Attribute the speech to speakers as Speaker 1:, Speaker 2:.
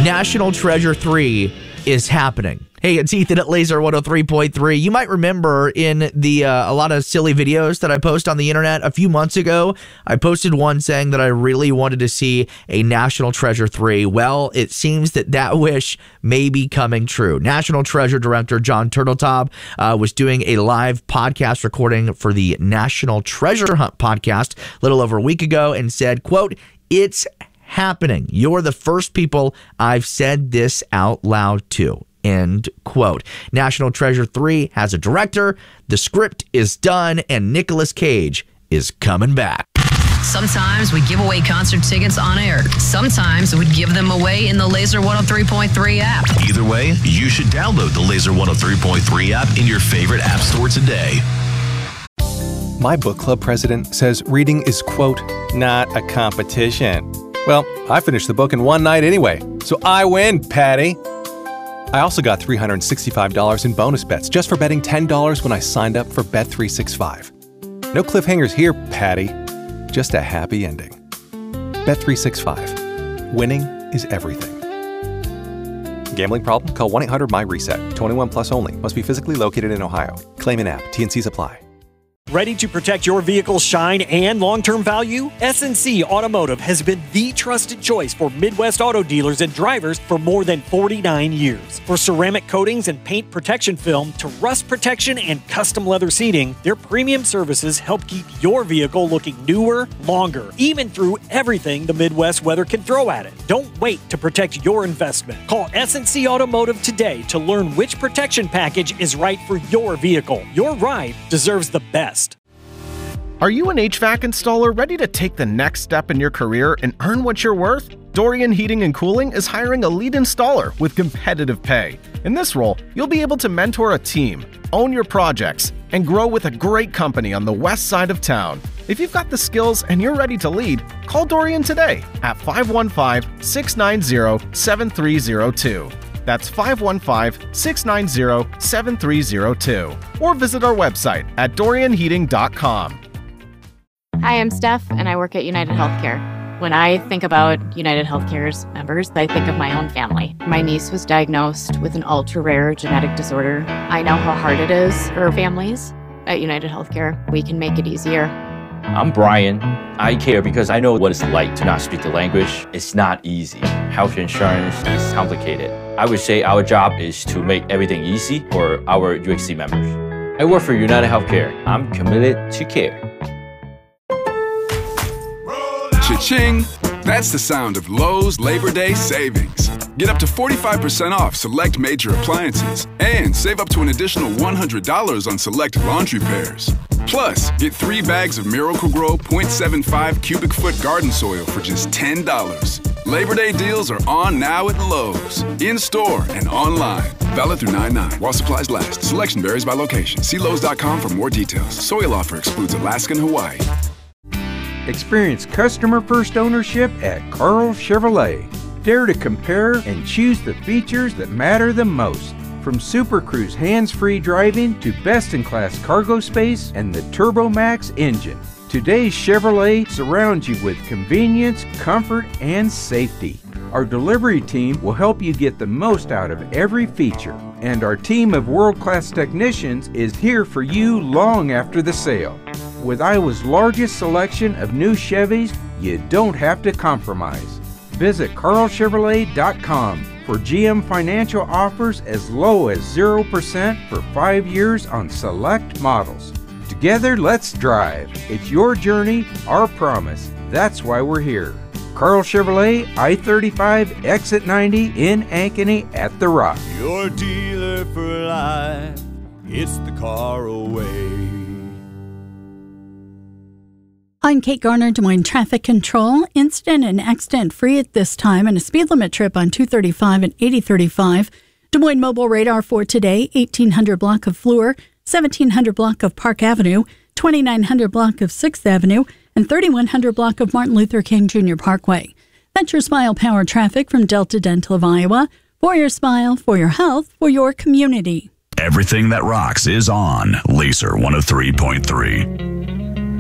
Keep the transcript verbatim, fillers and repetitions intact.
Speaker 1: National Treasure three is happening. Hey, it's Ethan at Laser one oh three point three. You might remember in the uh, a lot of silly videos that I post on the internet a few months ago, I posted one saying that I really wanted to see a National Treasure three. Well, it seems that that wish may be coming true. National Treasure director Jon Turteltaub uh, was doing a live podcast recording for the National Treasure Hunt podcast a little over a week ago and said, quote, "It's happening. You're the first people I've said this out loud to." End quote. National Treasure three has a director, the script is done, and Nicolas Cage is coming back.
Speaker 2: Sometimes we give away concert tickets on air. Sometimes we give them away in the Laser one oh three point three app.
Speaker 3: Either way, you should download the Laser one oh three point three app in your favorite app store today.
Speaker 4: My book club president says reading is, quote, not a competition. Well, I finished the book in one night anyway, so I win, Patty. I also got three hundred sixty-five dollars in bonus bets just for betting ten dollars when I signed up for Bet three sixty-five. No cliffhangers here, Patty. Just a happy ending. Bet three sixty-five. Winning is everything. Gambling problem? Call one eight hundred M Y reset. twenty-one plus only. Must be physically located in Ohio. Claim in app. T and Cs apply.
Speaker 5: Ready to protect your vehicle's shine and long-term value? S and C Automotive has been the trusted choice for Midwest auto dealers and drivers for more than forty-nine years. For ceramic coatings and paint protection film to rust protection and custom leather seating, their premium services help keep your vehicle looking newer, longer, even through everything the Midwest weather can throw at it. Don't wait to protect your investment. Call S and C Automotive today to learn which protection package is right for your vehicle. Your ride deserves the best.
Speaker 6: Are you an H V A C installer ready to take the next step in your career and earn what you're worth? Dorian Heating and Cooling is hiring a lead installer with competitive pay. In this role, you'll be able to mentor a team, own your projects, and grow with a great company on the west side of town. If you've got the skills and you're ready to lead, call Dorian today at five one five, six nine zero, seven three zero two. That's five one five, six nine zero, seven three zero two. Or visit our website at dorian heating dot com.
Speaker 7: Hi, I'm Steph, and I work at United Healthcare. When I think about United Healthcare's members, I think of my own family. My niece was diagnosed with an ultra-rare genetic disorder. I know how hard it is for families. At United Healthcare, we can make it easier.
Speaker 8: I'm Brian. I care because I know what it's like to not speak the language. It's not easy. Health insurance is complicated. I would say our job is to make everything easy for our U H C members. I work for United Healthcare. I'm committed to care.
Speaker 9: Cha-ching! That's the sound of Lowe's Labor Day savings. Get up to forty-five percent off select major appliances and save up to an additional one hundred dollars on select laundry pairs. Plus, get three bags of Miracle-Gro point seven five cubic foot garden soil for just ten dollars. Labor Day deals are on now at Lowe's, in-store and online. Valid through nine nine while supplies last. Selection varies by location. See Lowe's dot com for more details. Soil offer excludes Alaska and Hawaii.
Speaker 10: Experience customer-first ownership at Carl Chevrolet. Dare to compare and choose the features that matter the most. From Super Cruise hands-free driving to best-in-class cargo space and the TurboMax engine. Today's Chevrolet surrounds you with convenience, comfort, and safety. Our delivery team will help you get the most out of every feature. And our team of world-class technicians is here for you long after the sale. With Iowa's largest selection of new Chevys, you don't have to compromise. Visit carl chevrolet dot com for G M financial offers as low as zero percent for five years on select models. Together, let's drive. It's your journey, our promise. That's why we're here. Carl Chevrolet, I thirty-five, Exit ninety in Ankeny at The Rock.
Speaker 11: Your dealer for life, it's the Carl way.
Speaker 12: I'm Kate Garner, Des Moines Traffic Control. Incident and accident free at this time and a speed limit trip on two thirty-five and eighty thirty-five. Des Moines Mobile Radar for today, eighteen hundred block of Fleur, seventeen hundred block of Park Avenue, twenty-nine hundred block of sixth Avenue, and thirty-one hundred block of Martin Luther King Junior Parkway. That's your Smile Power traffic from Delta Dental of Iowa. For your smile, for your health, for your community.
Speaker 3: Everything that rocks is on Laser one oh three point three.